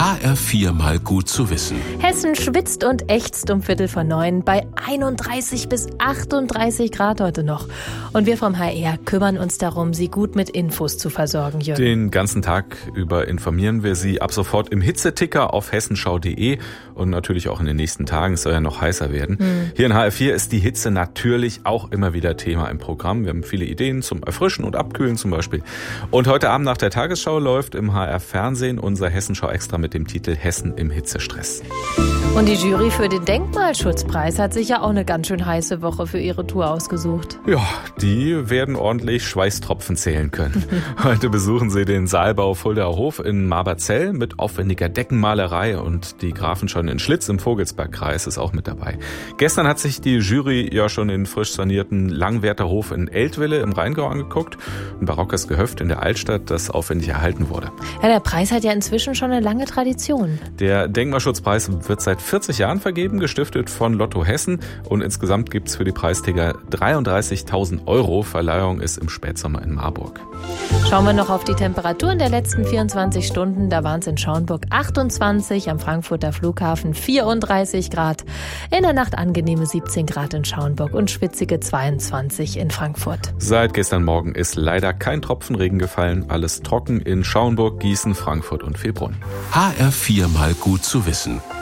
HR4 mal gut zu wissen. Hessen schwitzt und ächzt um 8:45 bei 31 bis 38 Grad heute noch. Und wir vom HR kümmern uns darum, Sie gut mit Infos zu versorgen, Jürgen. Den ganzen Tag über informieren wir Sie ab sofort im Hitzeticker auf hessenschau.de und natürlich auch in den nächsten Tagen. Es soll ja noch heißer werden. Hier in HR4 ist die Hitze natürlich auch immer wieder Thema im Programm. Wir haben viele Ideen zum Erfrischen und Abkühlen zum Beispiel. Und heute Abend nach der Tagesschau läuft im HR-Fernsehen unser Hessenschau-Extra mit dem Titel Hessen im Hitzestress. Und die Jury für den Denkmalschutzpreis hat sich ja auch eine ganz schön heiße Woche für ihre Tour ausgesucht. Ja, die werden ordentlich Schweißtropfen zählen können. Heute besuchen sie den Saalbau Fuldaer Hof in Marberzell mit aufwendiger Deckenmalerei und die Grafenscheune in Schlitz im Vogelsbergkreis ist auch mit dabei. Gestern hat sich die Jury ja schon den frisch sanierten Langwerter Hof in Eltville im Rheingau angeguckt. Ein barockes Gehöft in der Altstadt, das aufwendig erhalten wurde. Ja, der Preis hat ja inzwischen schon eine lange Tradition. Der Denkmalschutzpreis wird seit 40 Jahren vergeben, gestiftet von Lotto Hessen. Und insgesamt gibt es für die Preisträger 33.000 €. Verleihung ist im Spätsommer in Marburg. Schauen wir noch auf die Temperaturen der letzten 24 Stunden. Da waren es in Schauenburg 28, am Frankfurter Flughafen 34 Grad. In der Nacht angenehme 17 Grad in Schauenburg und schwitzige 22 in Frankfurt. Seit gestern Morgen ist leider kein Tropfen Regen gefallen. Alles trocken in Schauenburg, Gießen, Frankfurt und Vilbronn. HR4 mal gut zu wissen.